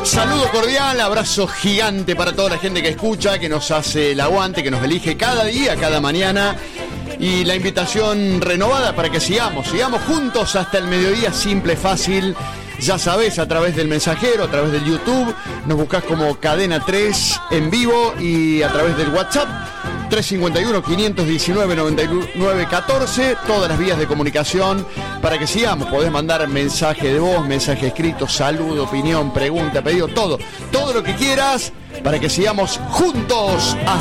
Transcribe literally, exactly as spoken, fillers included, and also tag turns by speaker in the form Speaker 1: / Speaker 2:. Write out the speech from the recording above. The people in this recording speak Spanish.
Speaker 1: Saludo cordial, abrazo gigante para toda la gente que escucha, que nos hace el aguante, que nos elige cada día, cada mañana. Y la invitación renovada para que sigamos, sigamos juntos hasta el mediodía, simple, fácil. Ya sabés, a través del mensajero, a través del YouTube, nos buscás como Cadena tres en vivo y a través del WhatsApp tres cinco uno, cinco uno nueve, nueve nueve uno cuatro, todas las vías de comunicación para que sigamos. Podés mandar mensaje de voz, mensaje escrito, saludo, opinión, pregunta, pedido, todo, todo lo que quieras para que sigamos juntos hasta